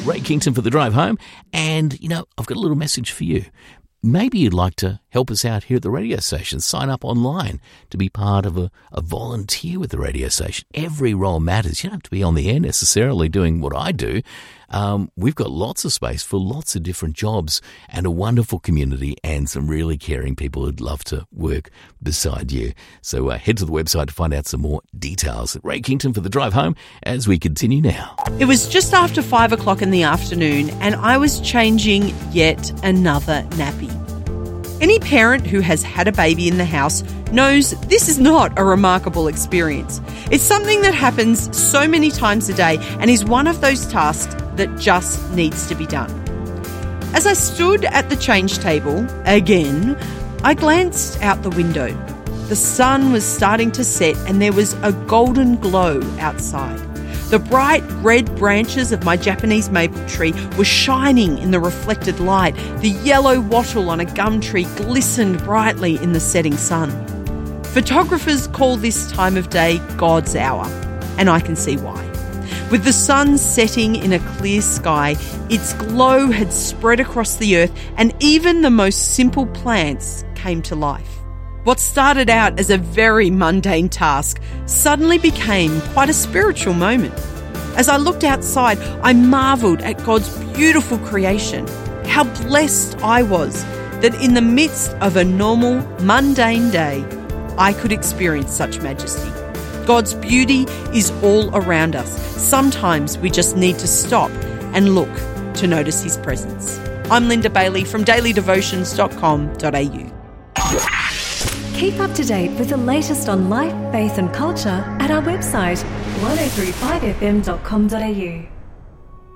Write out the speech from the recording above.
Ray Kington for The Drive Home. And, I've got a little message for you. Maybe you'd like to help us out here at the radio station. Sign up online to be part of a volunteer with the radio station. Every role matters. You don't have to be on the air necessarily doing what I do. We've got lots of space for lots of different jobs and a wonderful community and some really caring people who'd love to work beside you. So head to the website to find out some more details. Ray Kington for The Drive Home as we continue now. It was just after 5 o'clock in the afternoon and I was changing yet another nappy. Any parent who has had a baby in the house knows this is not a remarkable experience. It's something that happens so many times a day and is one of those tasks that just needs to be done. As I stood at the change table, again, I glanced out the window. The sun was starting to set and there was a golden glow outside. The bright red branches of my Japanese maple tree were shining in the reflected light. The yellow wattle on a gum tree glistened brightly in the setting sun. Photographers call this time of day God's hour, and I can see why. With the sun setting in a clear sky, its glow had spread across the earth and even the most simple plants came to life. What started out as a very mundane task suddenly became quite a spiritual moment. As I looked outside, I marvelled at God's beautiful creation. How blessed I was that in the midst of a normal, mundane day, I could experience such majesty. God's beauty is all around us. Sometimes we just need to stop and look to notice His presence. I'm Linda Bailey from dailydevotions.com.au. Keep up to date with the latest on life, faith and culture at our website 1035fm.com.au.